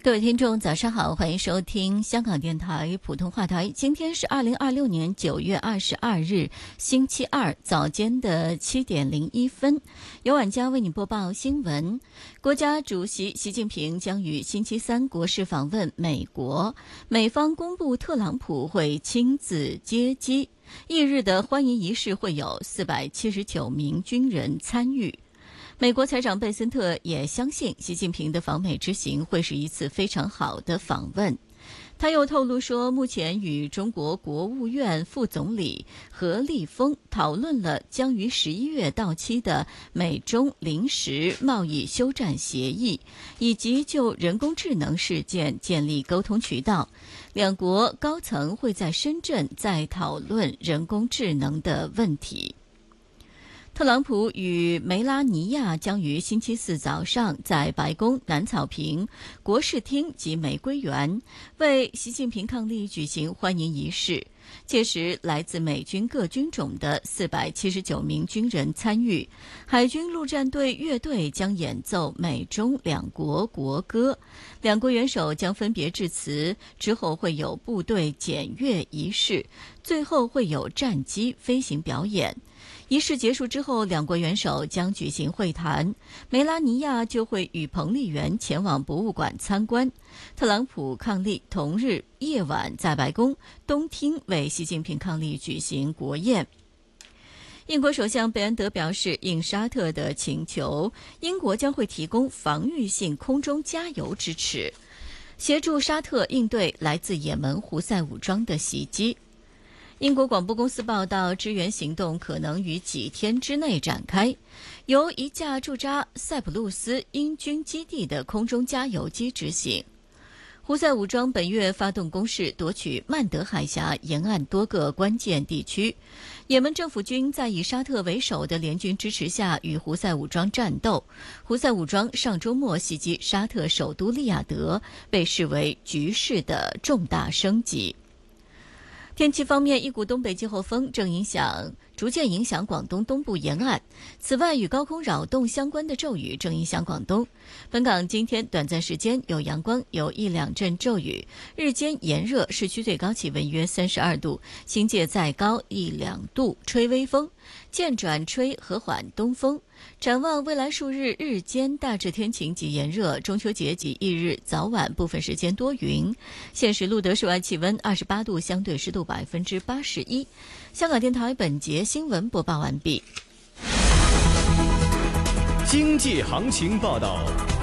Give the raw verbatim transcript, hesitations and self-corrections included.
各位听众早上好，欢迎收听香港电台普通话台。今天是二零二六年九月二十二日星期二早间的七点零一分，由晚家为你播报新闻。国家主席习近平将于星期三国事访问美国，美方公布特朗普会亲自接机，翌日的欢迎仪式会有四百七十九名军人参与。美国财长贝森特也相信习近平的访美之行会是一次非常好的访问。他又透露说，目前与中国国务院副总理何立峰讨论了将于十一月到期的美中临时贸易休战协议，以及就人工智能事件建立沟通渠道。两国高层会在深圳再讨论人工智能的问题。特朗普与梅拉尼亚将于星期四早上在白宫南草坪、国事厅及玫瑰园为习近平伉俪举行欢迎仪式。届时，来自美军各军种的四百七十九名军人参与，海军陆战队乐队将演奏美中两国国歌，两国元首将分别致辞，之后会有部队检阅仪式，最后会有战机飞行表演。仪式结束之后，两国元首将举行会谈，梅拉尼亚就会与彭丽媛前往博物馆参观。特朗普伉俪同日夜晚在白宫东厅为习近平伉俪举行国宴。英国首相贝恩德表示，应沙特的请求，英国将会提供防御性空中加油支持，协助沙特应对来自也门胡塞武装的袭击。英国广播公司报道，支援行动可能于几天之内展开，由一架驻扎塞浦路斯英军基地的空中加油机执行。胡塞武装本月发动攻势，夺取曼德海峡沿岸多个关键地区。也门政府军在以沙特为首的联军支持下与胡塞武装战斗。胡塞武装上周末袭击沙特首都利雅得，被视为局势的重大升级。天气方面，一股东北季候风正影响，逐渐影响广东东部沿岸。此外，与高空扰动相关的骤雨正影响广东。本港今天短暂时间有阳光，有一两阵骤雨，日间炎热，市区最高气温约三十二度，新界再高一两度，吹微风，渐转吹和缓东风。展望未来数日，日间大致天晴及炎热，中秋节及翌日早晚部分时间多云。现时录得室外气温二十八度，相对湿度百分之八十一。香港电台本节新闻播报完毕。 经济行情报道。